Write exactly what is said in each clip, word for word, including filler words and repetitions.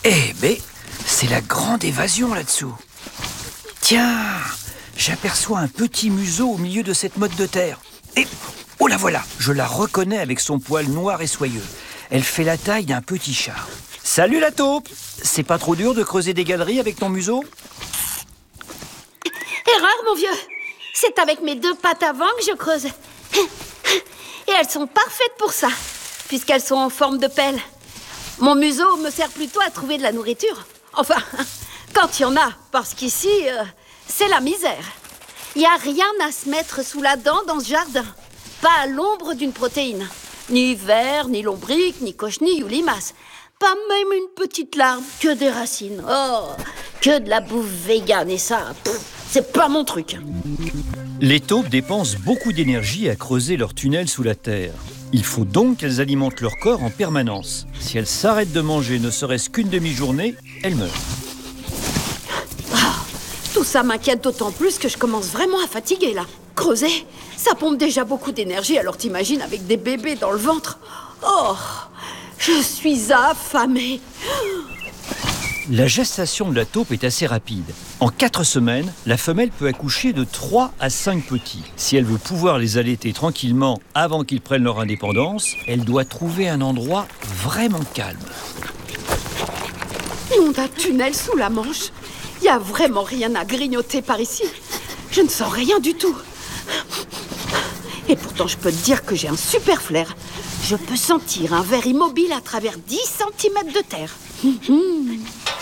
Eh ben, c'est la grande évasion là-dessous. Tiens, j'aperçois un petit museau au milieu de cette motte de terre. Et, oh la voilà, je la reconnais avec son poil noir et soyeux. Elle fait la taille d'un petit chat. Salut la taupe! C'est pas trop dur de creuser des galeries avec ton museau? Erreur, mon vieux. C'est avec mes deux pattes avant que je creuse. Et elles sont parfaites pour ça, puisqu'elles sont en forme de pelle. Mon museau me sert plutôt à trouver de la nourriture. Enfin, quand il y en a, parce qu'ici, euh, c'est la misère. Il n'y a rien à se mettre sous la dent dans ce jardin. Pas à l'ombre d'une protéine. Ni vers, ni lombric, ni cochenille ou limace. Pas même une petite larve, que des racines. Oh, que de la bouffe végane et ça, pff, c'est pas mon truc. Les taupes dépensent beaucoup d'énergie à creuser leur tunnel sous la terre. Il faut donc qu'elles alimentent leur corps en permanence. Si elles s'arrêtent de manger ne serait-ce qu'une demi-journée, elles meurent. Oh, tout ça m'inquiète d'autant plus que je commence vraiment à fatiguer là. Creuser, ça pompe déjà beaucoup d'énergie, alors t'imagines avec des bébés dans le ventre. Oh, je suis affamée. La gestation de la taupe est assez rapide. En quatre semaines, la femelle peut accoucher de trois à cinq petits. Si elle veut pouvoir les allaiter tranquillement avant qu'ils prennent leur indépendance, elle doit trouver un endroit vraiment calme. Nom d'un tunnel sous la Manche. Il n'y a vraiment rien à grignoter par ici. Je ne sens rien du tout. Et pourtant, je peux te dire que j'ai un super flair. Je peux sentir un ver immobile à travers dix centimètres de terre. Mmh.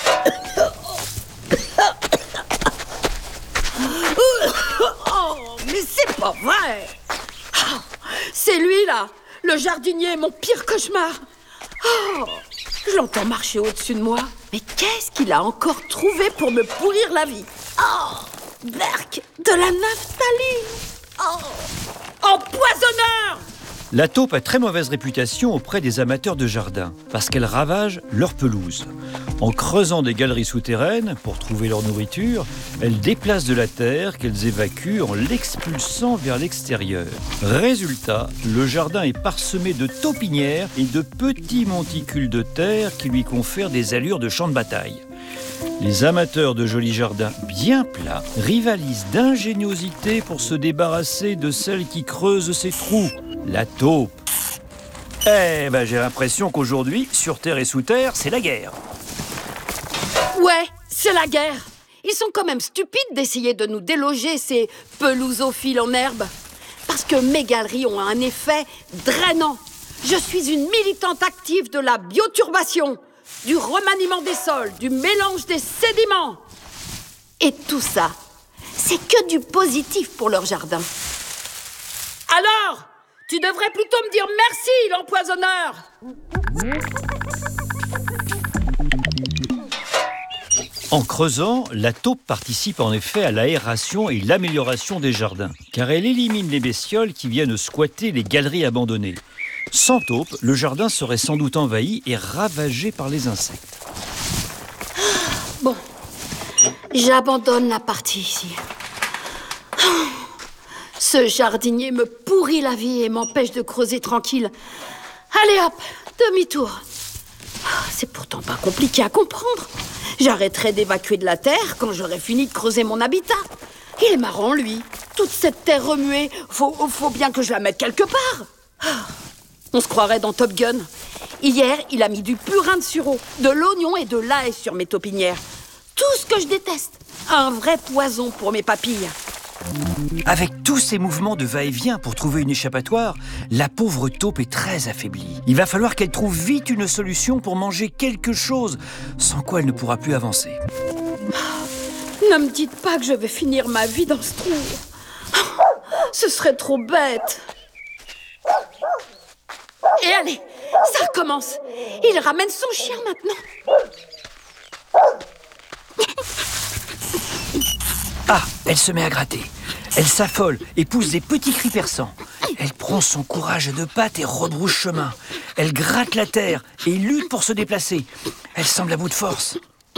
Oh, mais c'est pas vrai! Oh, c'est lui, là, le jardinier, mon pire cauchemar. Oh, je l'entends marcher au-dessus de moi. Mais qu'est-ce qu'il a encore trouvé pour me pourrir la vie? Oh, berk, de la naphtaline. Oh, empoisonneur! La taupe a très mauvaise réputation auprès des amateurs de jardin parce qu'elle ravage leur pelouse. En creusant des galeries souterraines pour trouver leur nourriture, elles déplacent de la terre qu'elles évacuent en l'expulsant vers l'extérieur. Résultat, le jardin est parsemé de taupinières et de petits monticules de terre qui lui confèrent des allures de champ de bataille. Les amateurs de jolis jardins bien plats rivalisent d'ingéniosité pour se débarrasser de celle qui creuse ses trous, la taupe. Eh ben, j'ai l'impression qu'aujourd'hui, sur terre et sous terre, c'est la guerre. Ouais, c'est la guerre. Ils sont quand même stupides d'essayer de nous déloger, ces pelousophiles en herbe. Parce que mes galeries ont un effet drainant. Je suis une militante active de la bioturbation, du remaniement des sols, du mélange des sédiments. Et tout ça, c'est que du positif pour leur jardin. Alors, tu devrais plutôt me dire merci, l'empoisonneur. En creusant, la taupe participe en effet à l'aération et l'amélioration des jardins, car elle élimine les bestioles qui viennent squatter les galeries abandonnées. Sans taupe, le jardin serait sans doute envahi et ravagé par les insectes. Bon, j'abandonne la partie ici. Ce jardinier me pourrit la vie et m'empêche de creuser tranquille. Allez hop, demi-tour. C'est pourtant pas compliqué à comprendre. J'arrêterai d'évacuer de la terre quand j'aurai fini de creuser mon habitat. Il est marrant, lui. Toute cette terre remuée, faut, faut bien que je la mette quelque part. On se croirait dans Top Gun. Hier, il a mis du purin de sureau, de l'oignon et de l'ail sur mes taupinières. Tout ce que je déteste. Un vrai poison pour mes papilles. Avec tous ces mouvements de va-et-vient pour trouver une échappatoire, la pauvre taupe est très affaiblie. Il va falloir qu'elle trouve vite une solution pour manger quelque chose, sans quoi elle ne pourra plus avancer. Ne me dites pas que je vais finir ma vie dans ce trou. Ce serait trop bête. Et allez, ça recommence. Il ramène son chien maintenant. Ah, elle se met à gratter. Elle s'affole et pousse des petits cris perçants. Elle prend son courage à deux pattes et rebrousse chemin. Elle gratte la terre et lutte pour se déplacer. Elle semble à bout de force. Oh,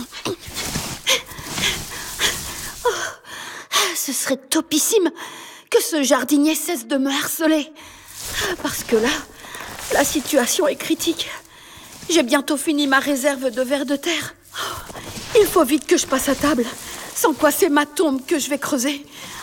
ce serait topissime que ce jardinier cesse de me harceler. Parce que là, la situation est critique. J'ai bientôt fini ma réserve de vers de terre. Il faut vite que je passe à table, sans quoi c'est ma tombe que je vais creuser.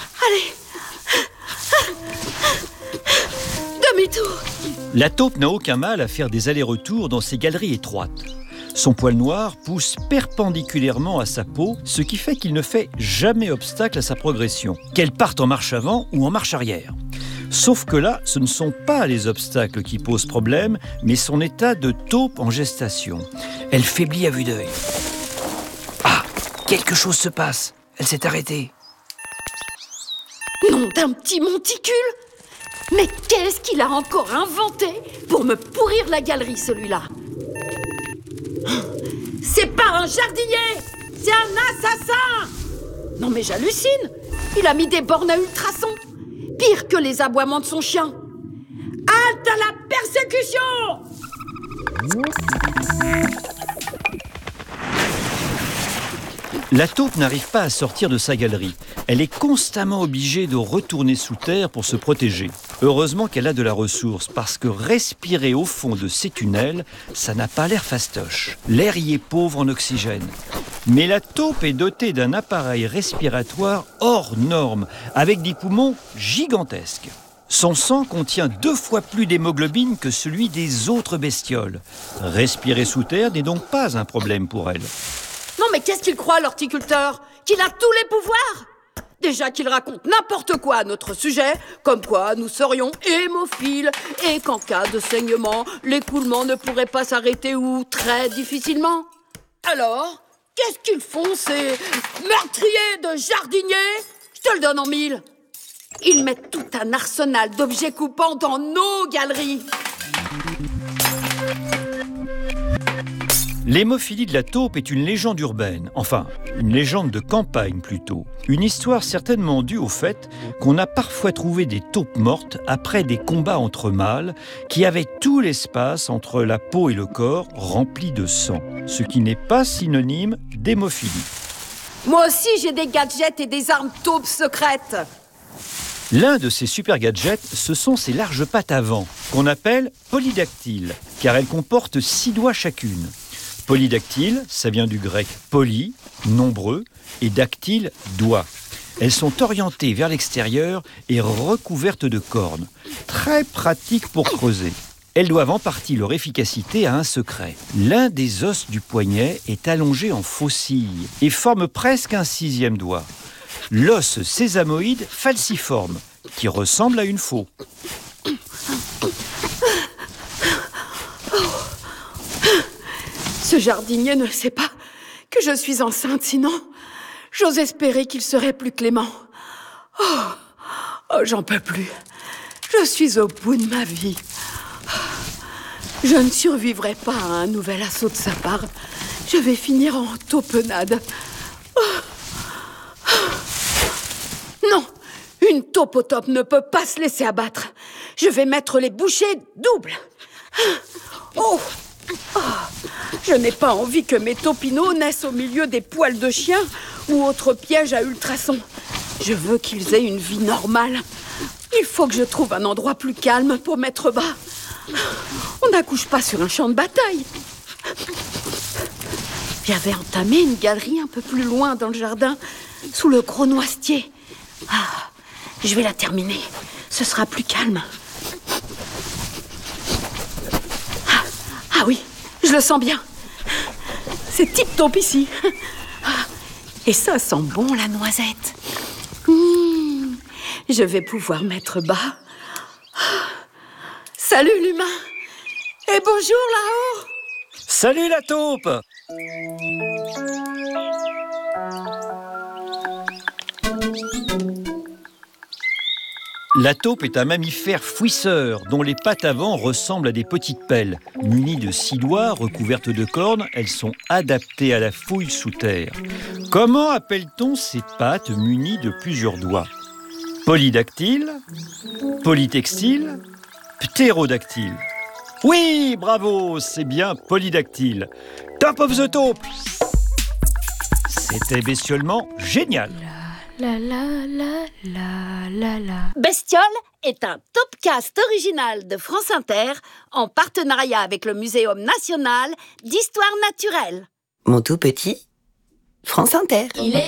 Allez. Demi-tour. La taupe n'a aucun mal à faire des allers-retours dans ces galeries étroites. Son poil noir pousse perpendiculairement à sa peau, ce qui fait qu'il ne fait jamais obstacle à sa progression, qu'elle parte en marche avant ou en marche arrière. Sauf que là, ce ne sont pas les obstacles qui posent problème, mais son état de taupe en gestation. Elle faiblit à vue d'œil. Ah, quelque chose se passe. Elle s'est arrêtée. Nom d'un petit monticule! Mais qu'est-ce qu'il a encore inventé pour me pourrir la galerie, celui-là? C'est pas un jardinier! C'est un assassin! Non mais j'hallucine! Il a mis des bornes à ultrasons! Pire que les aboiements de son chien! Halte à la persécution! La taupe n'arrive pas à sortir de sa galerie. Elle est constamment obligée de retourner sous terre pour se protéger. Heureusement qu'elle a de la ressource, parce que respirer au fond de ces tunnels, ça n'a pas l'air fastoche. L'air y est pauvre en oxygène. Mais la taupe est dotée d'un appareil respiratoire hors norme, avec des poumons gigantesques. Son sang contient deux fois plus d'hémoglobine que celui des autres bestioles. Respirer sous terre n'est donc pas un problème pour elle. Non mais qu'est-ce qu'il croit, l'horticulteur? Qu'il a tous les pouvoirs? Déjà qu'il raconte n'importe quoi à notre sujet, comme quoi nous serions hémophiles, et qu'en cas de saignement, l'écoulement ne pourrait pas s'arrêter ou très difficilement. Alors, qu'est-ce qu'ils font, ces meurtriers de jardiniers? Je te le donne en mille. Ils mettent tout un arsenal d'objets coupants dans nos galeries. L'hémophilie de la taupe est une légende urbaine, enfin, une légende de campagne plutôt. Une histoire certainement due au fait qu'on a parfois trouvé des taupes mortes après des combats entre mâles qui avaient tout l'espace entre la peau et le corps rempli de sang, ce qui n'est pas synonyme d'hémophilie. Moi aussi, j'ai des gadgets et des armes taupes secrètes. L'un de ces super gadgets, ce sont ces larges pattes avant, qu'on appelle polydactyles, car elles comportent six doigts chacune. Polydactyle, ça vient du grec poly, nombreux, et dactyle, doigt. Elles sont orientées vers l'extérieur et recouvertes de cornes. Très pratiques pour creuser. Elles doivent en partie leur efficacité à un secret. L'un des os du poignet est allongé en faucille et forme presque un sixième doigt. L'os sésamoïde falciforme, qui ressemble à une faux. Ce jardinier ne sait pas que je suis enceinte, sinon j'ose espérer qu'il serait plus clément. Oh, oh, j'en peux plus. Je suis au bout de ma vie. Je ne survivrai pas à un nouvel assaut de sa part. Je vais finir en taupenade. Oh. Non, une taupe au top ne peut pas se laisser abattre. Je vais mettre les bouchées doubles. Oh, oh. Je n'ai pas envie que mes taupineaux naissent au milieu des poils de chien ou autres pièges à ultrasons. Je veux qu'ils aient une vie normale. Il faut que je trouve un endroit plus calme pour mettre bas. On n'accouche pas sur un champ de bataille. J'avais entamé une galerie un peu plus loin dans le jardin, sous le gros noisetier. Ah, je vais la terminer. Ce sera plus calme. Ah, ah oui, je le sens bien. C'est tip-top ici. Et ça sent bon, la noisette. Mmh, je vais pouvoir mettre bas. Salut, l'humain. Et bonjour, là-haut. Salut, la taupe. La taupe est un mammifère fouisseur dont les pattes avant ressemblent à des petites pelles. Munies de six doigts recouvertes de cornes, elles sont adaptées à la fouille sous terre. Comment appelle-t-on ces pattes munies de plusieurs doigts? Polydactyle, polytextile, ptérodactyle. Oui, bravo, c'est bien polydactyle. Top of the taupe. C'était bestiolement génial. La la la la la la. Bestiole est un topcast original de France Inter en partenariat avec le Muséum national d'histoire naturelle. Mon tout petit France Inter. Il est